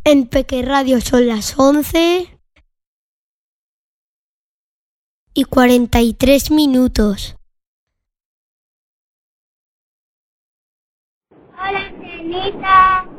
En Peque Radio son las 11:43. Hola, Cenita.